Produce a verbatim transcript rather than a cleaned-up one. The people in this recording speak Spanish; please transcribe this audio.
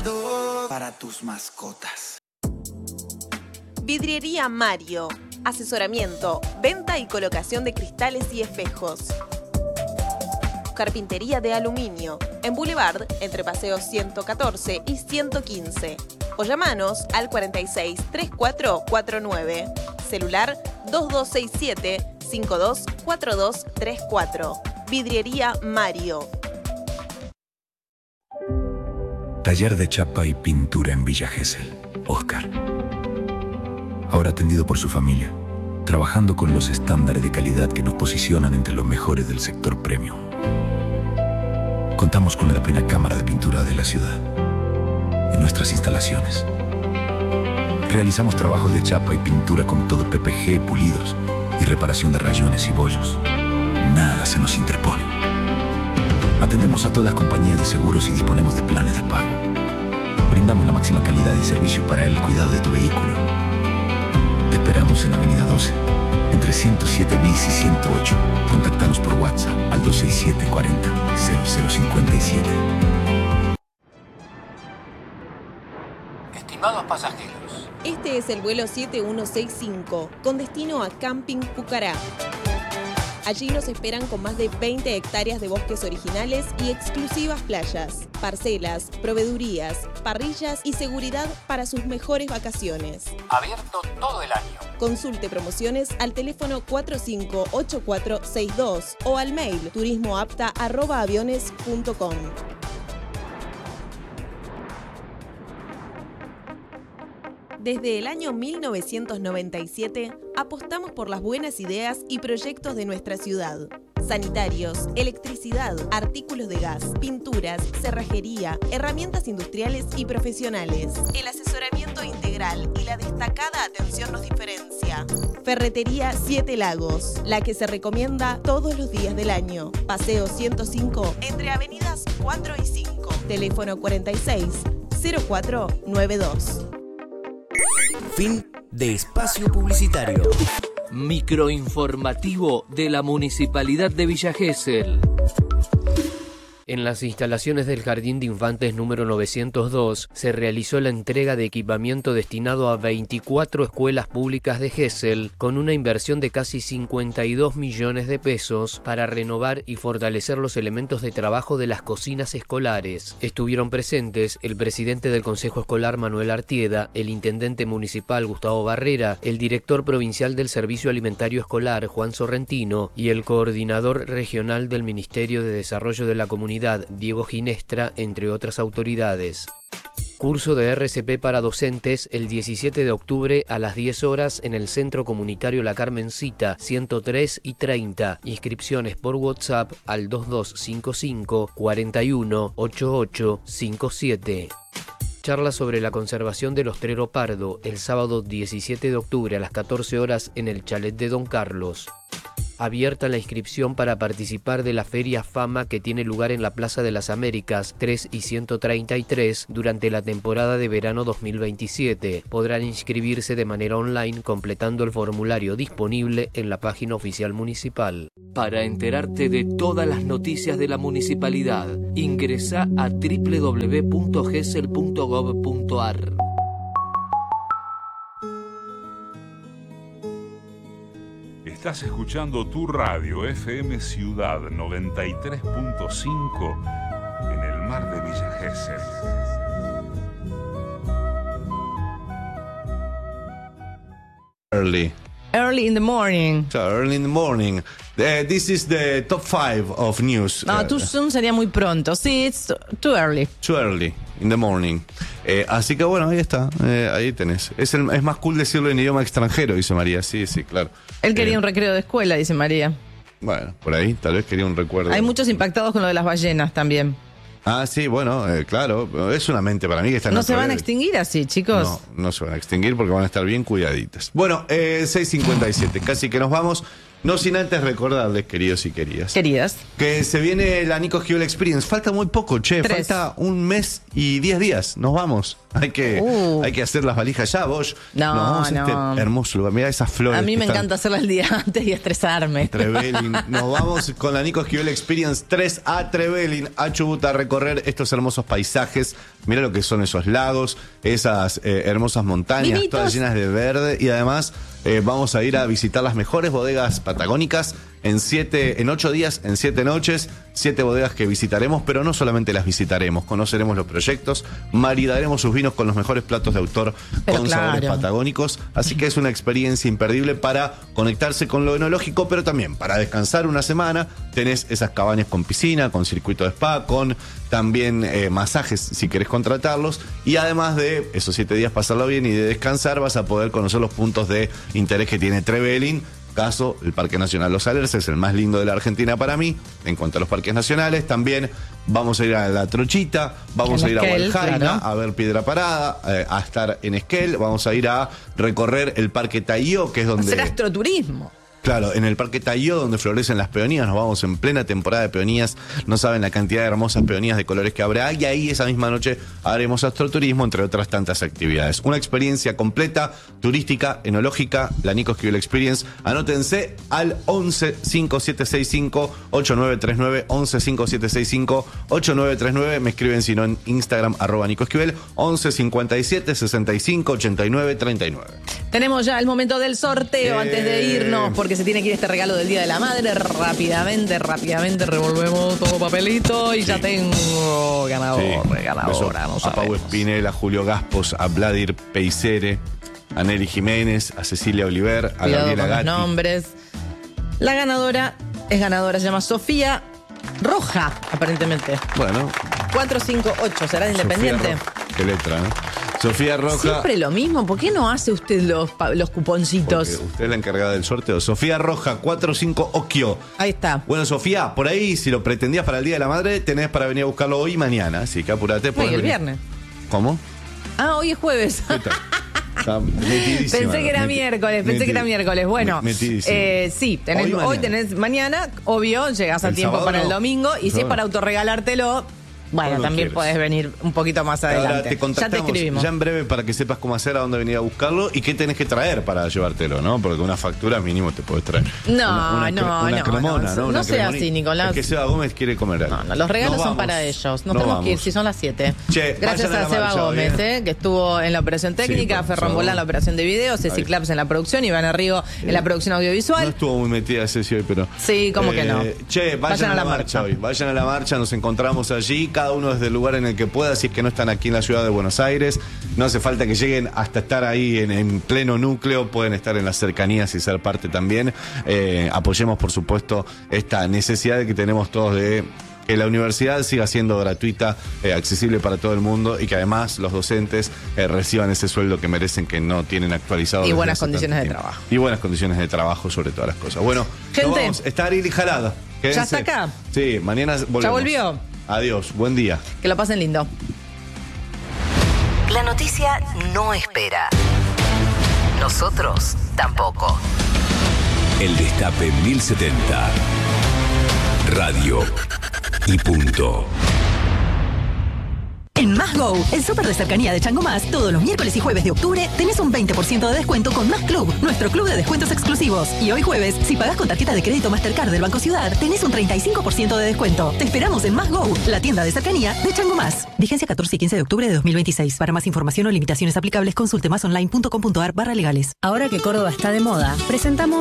cuidado para tus mascotas. Vidriería Mario. Asesoramiento, venta y colocación de cristales y espejos. Carpintería de aluminio. En Boulevard, entre Paseo ciento catorce y ciento quince. O llamanos al cuarenta y seis, treinta y cuatro cuarenta y nueve. Celular dos dos seis siete, cinco dos cuatro dos tres cuatro. Vidriería Mario. Taller de chapa y pintura en Villa Gesell. Oscar. Ahora atendido por su familia, trabajando con los estándares de calidad que nos posicionan entre los mejores del sector premium. Contamos con la primera cámara de pintura de la ciudad. En nuestras instalaciones realizamos trabajos de chapa y pintura con todo P P G, pulidos y reparación de rayones y bollos. Nada se nos interpone. Atendemos a todas las compañías de seguros y disponemos de planes de pago. Brindamos la máxima calidad y servicio para el cuidado de tu vehículo. Te esperamos en Avenida doce, entre ciento siete bis y ciento ocho. Contáctanos por WhatsApp al dos seis siete cuarenta cero cero cincuenta y siete. Estimados pasajeros, Este es el vuelo siete uno seis cinco, con destino a Camping Pucará. Allí nos esperan con más de veinte hectáreas de bosques originales y exclusivas playas, parcelas, proveedurías, parrillas y seguridad para sus mejores vacaciones. abierto todo el año. Consulte promociones al teléfono cuatro cinco ocho cuatro seis dos o al mail turismoapta arroba aviones punto com. Desde el año mil novecientos noventa y siete, apostamos por las buenas ideas y proyectos de nuestra ciudad. Sanitarios, electricidad, artículos de gas, pinturas, cerrajería, herramientas industriales y profesionales. El asesoramiento integral y la destacada atención nos diferencia. Ferretería Siete Lagos, la que se recomienda todos los días del año. Paseo ciento cinco, entre avenidas cuatro y cinco. Teléfono cuarenta y seis, cero cuatro noventa y dos. Fin de espacio publicitario. Microinformativo de la Municipalidad de Villa Gesell. En las instalaciones del Jardín de Infantes número novecientos dos se realizó la entrega de equipamiento destinado a veinticuatro escuelas públicas de Gesell con una inversión de casi cincuenta y dos millones de pesos para renovar y fortalecer los elementos de trabajo de las cocinas escolares. Estuvieron presentes el presidente del Consejo Escolar Manuel Artieda, el intendente municipal Gustavo Barrera, el director provincial del Servicio Alimentario Escolar Juan Sorrentino y el coordinador regional del Ministerio de Desarrollo de la Comunidad Diego Ginestra, entre otras autoridades. Curso de R C P para docentes el diecisiete de octubre a las diez horas en el Centro Comunitario La Carmencita, ciento tres y treinta. Inscripciones por WhatsApp al dos dos cinco cinco, cuarenta y uno, ochenta y ocho cincuenta y siete. Charla sobre la conservación del ostrero pardo el sábado diecisiete de octubre a las catorce horas en el Chalet de Don Carlos. Abierta la inscripción para participar de la Feria Fama que tiene lugar en la Plaza de las Américas tres y ciento treinta y tres durante la temporada de verano dos mil veintisiete. Podrán inscribirse de manera online completando el formulario disponible en la página oficial municipal. Para enterarte de todas las noticias de la municipalidad, ingresa a doble u doble u doble u punto gesell punto gov punto ar. Estás escuchando tu radio F M Ciudad noventa y tres punto cinco en el mar de Villa Gesell. Early. Early in the morning. So, early in the morning. Uh, this is the top five of news. No, uh, too soon sería muy pronto. Sí, it's too early. Too early in the morning. Eh, así que bueno, ahí está. Eh, ahí tenés. Es, el, es más cool decirlo en idioma extranjero, dice María. Sí, sí, claro. Él quería eh, un recreo de escuela, dice María. Bueno, por ahí tal vez quería un recuerdo. Hay muchos impactados con lo de las ballenas también. Ah, sí, bueno, eh, claro. Es una mente para mí que está en No otro se van a nivel. extinguir así, chicos. No, no se van a extinguir porque van a estar bien cuidaditas. Bueno, eh, seis cincuenta y siete, casi que nos vamos. No sin antes recordarles, queridos y queridas, Queridas. que se viene la Nico Esquivel Experience. Falta muy poco, che. Tres. Falta un mes y diez días. Nos vamos. Hay que, Uh. hay que hacer las valijas ya, vos. No, Nos vamos a no. este hermoso lugar. Mirá esas flores. A mí que me están encanta hacerla el día antes y estresarme. Trevelin. Nos vamos con la Nico Esquivel Experience tres a Trevelin, a Chubut, a recorrer estos hermosos paisajes. Mira lo que son esos lagos, esas eh, hermosas montañas, Mimitos. todas llenas de verde. Y además eh, vamos a ir a visitar las mejores bodegas patagónicas en siete, en ocho días, en siete noches. Siete bodegas que visitaremos, pero no solamente las visitaremos, conoceremos los proyectos, maridaremos sus vinos con los mejores platos de autor Pero con claro. sabores patagónicos. Así que es una experiencia imperdible para conectarse con lo enológico, pero también para descansar una semana. Tenés esas cabañas con piscina, con circuito de spa, con también eh, masajes si querés contratarlos. Y además de esos siete días pasarlo bien y de descansar, vas a poder conocer los puntos de interés que tiene Trevelin. Caso, el Parque Nacional Los Alerces, el más lindo de la Argentina para mí, en cuanto a los parques nacionales. También vamos a ir a La Trochita, vamos En a ir Esquel, a Valjaina, claro. a ver Piedra Parada, eh, a estar en Esquel. Vamos a ir a recorrer el Parque Tailló, que es donde... Hacer astroturismo. Claro, en el Parque Tailló, donde florecen las peonías, nos vamos en plena temporada de peonías. No saben la cantidad de hermosas peonías de colores que habrá. Y ahí esa misma noche haremos astroturismo, entre otras tantas actividades. Una experiencia completa, turística, enológica, la Nico Esquivel Experience. Anótense al once cinco siete seis cinco ocho nueve tres nueve, once cinco siete seis cinco ocho nueve tres nueve. Me escriben si no en Instagram, arroba Nico Esquivel, once cincuenta y siete sesenta y cinco ochenta y nueve treinta y nueve. Tenemos ya el momento del sorteo Eh. antes de irnos, porque se tiene que ir este regalo del Día de la Madre. Rápidamente, rápidamente revolvemos todo papelito y ya tengo ganador, Sí. ganadora, no Beso a Pau sabemos. Espinel, a Julio Gaspos, a Vladir Peicere, a Nelly Jiménez, a Cecilia Oliver, a Cuidado Gabriela con los Gatti. nombres. La ganadora es ganadora, se llama Sofía Roja, aparentemente. Bueno, cuatro cinco ocho, ¿será de Independiente? Sofía Roja. Qué letra, ¿no? Sofía Roja. Siempre lo mismo, ¿por qué no hace usted los, pa- los cuponcitos? Porque usted es la encargada del sorteo. Sofía Roja, cuatro cinco Okio. Ahí está. Bueno, Sofía, por ahí, si lo pretendías para el Día de la Madre, tenés para venir a buscarlo hoy y mañana. Así que apurate. No, podés y el venir. viernes. ¿Cómo? Ah, hoy es jueves. ¿Qué tal? Está metidísima, Pensé que era meti- miércoles, pensé que era meti- miércoles. Bueno, metidísima. eh, sí, tenés, Hoy y hoy, mañana. tenés mañana, obvio, llegás a El tiempo sábado para el no. domingo. Y si es No. para autorregalártelo, bueno, Cuando también quieras. podés venir un poquito más adelante. Ahora te ya te contactamos escribimos. ya en breve para que sepas cómo hacer, a dónde venir a buscarlo y qué tenés que traer para llevártelo, ¿no? Porque una factura mínimo te puedes traer. No, una, una, no, cre- una no, cremona, no, ¿no? no Una sea cremonita. así, Nicolás. Es que Seba Gómez quiere comer algo. No, no, los regalos Nos son vamos. para ellos. Nos Nos tenemos vamos. que ir, si son las siete. Che, Gracias vayan a a la Seba marcha hoy, Gómez, ¿eh? eh, que estuvo en la operación técnica, por Fer favor. Rambolán en la operación de video, Ceci Ahí. Claps en la producción, Iván Rigo en la producción No audiovisual. estuvo muy metida Ceci hoy, pero... Sí, ¿cómo que no? Che, vayan, a la marcha hoy. Vayan a la marcha, nos encontramos allí, cada uno desde el lugar en el que pueda, si es que no están aquí en la ciudad de Buenos Aires. No hace falta que lleguen hasta estar ahí en, en pleno núcleo, pueden estar en las cercanías y ser parte también. Eh, apoyemos, por supuesto, esta necesidad que tenemos todos de que la universidad siga siendo gratuita, eh, accesible para todo el mundo y que además los docentes eh, reciban ese sueldo que merecen, que no tienen actualizado. Y desde buenas hace condiciones tanto de tiempo. trabajo. Y buenas condiciones de trabajo sobre todas las cosas. Bueno, Gente. nos vamos. Está Arili Jalada. Quédense. ¿Ya está acá? Sí, mañana volvemos. ¿Ya volvió? Adiós, buen día. Que lo pasen lindo. La noticia no espera. Nosotros tampoco. El Destape mil setenta. Radio y punto. En Más Go, el súper de cercanía de Chango Más, todos los miércoles y jueves de octubre tenés un veinte por ciento de descuento con Más Club, nuestro club de descuentos exclusivos. Y hoy jueves, si pagás con tarjeta de crédito Mastercard del Banco Ciudad, tenés un treinta y cinco por ciento de descuento. Te esperamos en Más Go, la tienda de cercanía de Chango Más. Vigencia catorce y quince de octubre de dos mil veintiséis. Para más información o limitaciones aplicables, consulte más online punto com punto ar barra legales. Ahora que Córdoba está de moda, presentamos